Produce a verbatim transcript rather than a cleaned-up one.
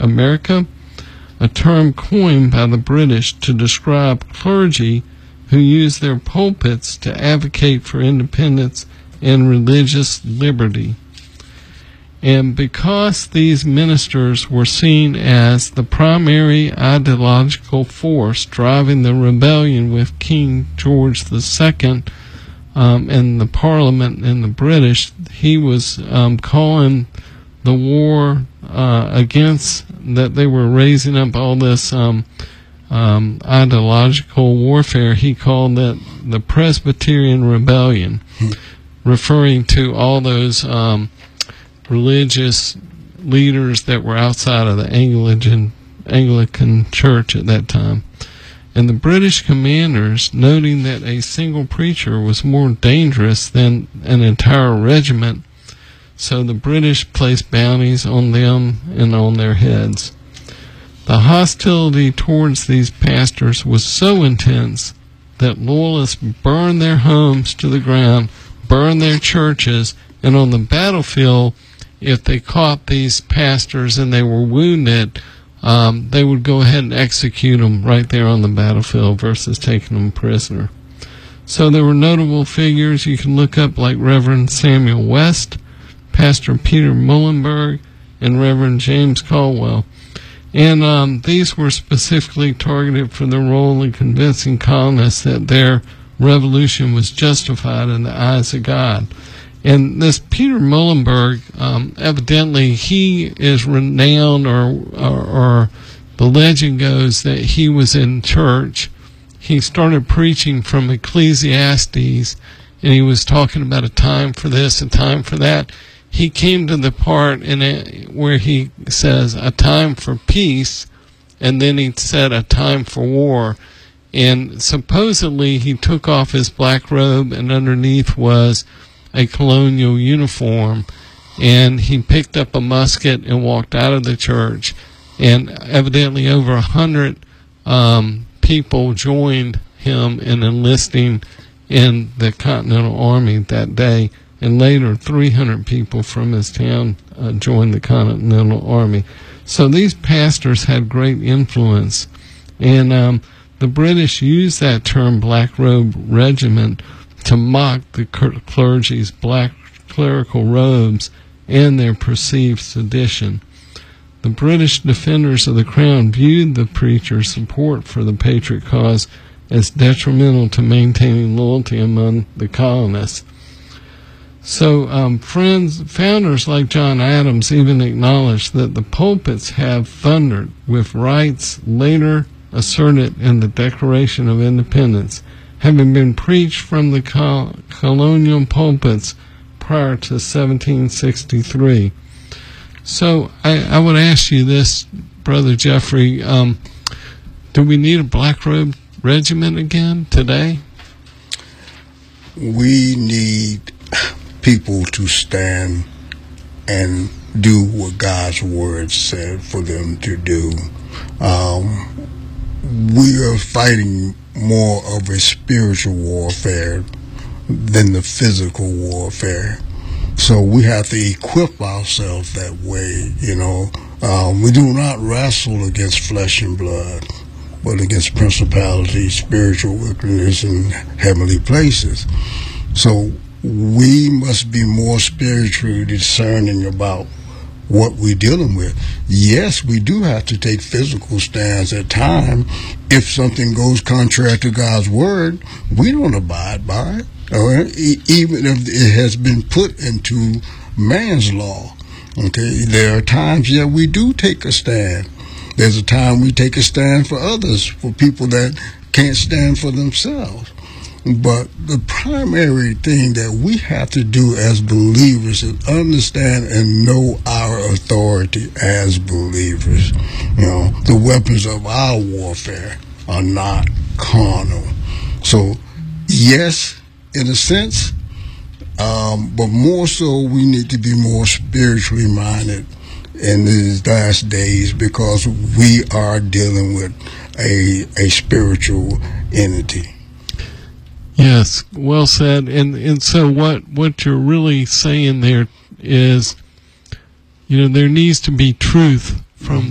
America, a term coined by the British to describe clergy who use their pulpits to advocate for independence and religious liberty. And because these ministers were seen as the primary ideological force driving the rebellion with King George the Second um, and the Parliament and the British, he was um, calling the war uh, against, that they were raising up all this um, um, ideological warfare. He called that the Presbyterian Rebellion, hmm. referring to all those um, religious leaders that were outside of the Anglican Anglican Church at that time. And the British commanders, noting that a single preacher was more dangerous than an entire regiment, so the British placed bounties on them and on their heads. The hostility towards these pastors was so intense that loyalists burned their homes to the ground, burned their churches, and on the battlefield, if they caught these pastors and they were wounded, um, they would go ahead and execute them right there on the battlefield versus taking them prisoner. So there were notable figures you can look up, like Reverend Samuel West, Pastor Peter Muhlenberg, and Reverend James Caldwell. And um, these were specifically targeted for their role in convincing colonists that their revolution was justified in the eyes of God. And this Peter Muhlenberg, um, evidently he is renowned, or, or, or the legend goes that he was in church. He started preaching from Ecclesiastes, and he was talking about a time for this, a time for that. He came to the part in it where he says a time for peace, and then he said a time for war. And supposedly he took off his black robe, and underneath was a colonial uniform, and he picked up a musket and walked out of the church, and evidently over a hundred um, people joined him in enlisting in the Continental Army that day, and later three hundred people from his town uh, joined the Continental Army. So these pastors had great influence, and um, the British used that term Black Robe Regiment to mock the clergy's black clerical robes and their perceived sedition. The British defenders of the crown viewed the preacher's support for the patriot cause as detrimental to maintaining loyalty among the colonists. So, um, friends, founders like John Adams even acknowledged that the pulpits have thundered with rights later asserted in the Declaration of Independence, having been preached from the col- colonial pulpits prior to seventeen sixty-three. So I, I would ask you this, Brother Jeffrey, um, do we need a Black Robe Regiment again today? We need people to stand and do what God's Word said for them to do. Um, we are fighting more of a spiritual warfare than the physical warfare. So we have to equip ourselves that way, you know. Um, we do not wrestle against flesh and blood, but against principalities, spiritual wickedness in heavenly places. So we must be more spiritually discerning about what we're dealing with. Yes, we do have to take physical stands at times. If something goes contrary to God's word, we don't abide by it. Or even if it has been put into man's law. Okay, there are times that we do take a stand. There's a time we take a stand for others, for people that can't stand for themselves. But the primary thing that we have to do as believers is understand and know our authority as believers. You know, the weapons of our warfare are not carnal. So, yes, in a sense, um, but more so we need to be more spiritually minded in these last days, because we are dealing with a a spiritual entity. Yes, well said. And and so what what you're really saying there is, you know, there needs to be truth from